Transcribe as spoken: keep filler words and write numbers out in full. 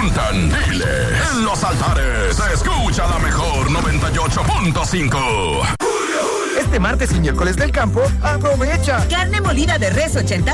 cantan. Dile. En los altares se escucha la mejor noventa y ocho punto cinco. Este martes y miércoles del campo, aprovecha. Carne molida de res ochenta